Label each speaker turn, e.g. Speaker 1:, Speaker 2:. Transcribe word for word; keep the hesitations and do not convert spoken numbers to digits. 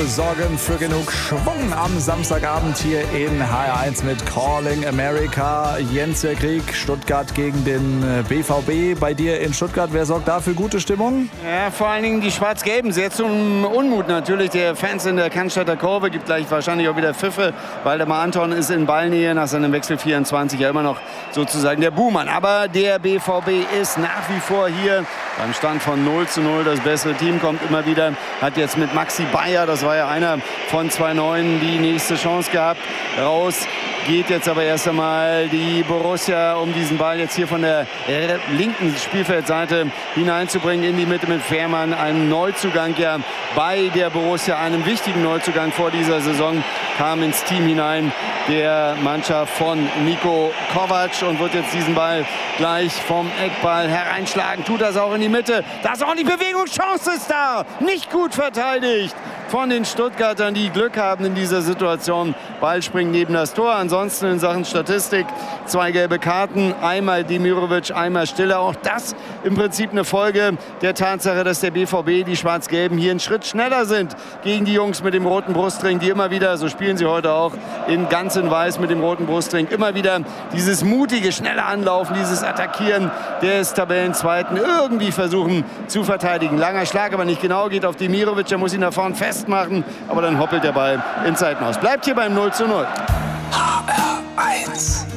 Speaker 1: sorgen für genug Schwung am Samstagabend hier in H R eins mit Calling America. Jens, der Krieg, Stuttgart gegen den B V B. Bei dir in Stuttgart, wer sorgt da für gute Stimmung?
Speaker 2: Ja, vor allen Dingen die Schwarz-Gelben. Sehr zum Unmut natürlich der Fans in der Cannstatter Kurve. Gibt gleich wahrscheinlich auch wieder Pfiffe. Waldemar Anton ist in Ballnähe nach seinem Wechsel vierundzwanzig ja immer noch sozusagen der Buhmann. Aber der B V B ist nach wie vor hier beim Stand von null zu null. Das bessere Team kommt immer wieder. Hat jetzt mit Maxi Bayer, das war ja einer von zwei Neuen, die nächste Chance gehabt. Raus geht jetzt aber erst einmal die Borussia, um diesen Ball jetzt hier von der linken Spielfeldseite hineinzubringen in die Mitte mit Fährmann. Ein Neuzugang ja bei der Borussia, einem wichtigen Neuzugang vor dieser Saison, kam ins Team hinein, der Mannschaft von Niko Kovac, und wird jetzt diesen Ball gleich vom Eckball hereinschlagen. Tut das auch in die Mitte. Da ist auch die Bewegung. Chance ist da. Nicht gut verteidigt von den Stuttgartern, die Glück haben in dieser Situation. Ball springt neben das Tor. Ansonsten in Sachen Statistik zwei gelbe Karten. Einmal Demirovic, einmal Stiller. Auch das im Prinzip eine Folge der Tatsache, dass der B V B, die Schwarz-Gelben, hier einen Schritt schneller sind gegen die Jungs mit dem roten Brustring, die immer wieder, so spielen sie heute auch, in ganz in weiß mit dem roten Brustring, immer wieder dieses mutige, schnelle Anlaufen, dieses Attackieren des Tabellenzweiten irgendwie versuchen zu verteidigen. Langer Schlag, aber nicht genau, geht auf Demirovic, der muss ihn da vorne festmachen, aber dann hoppelt der Ball ins Seitenhaus. Bleibt hier beim null zu null.
Speaker 3: H R eins.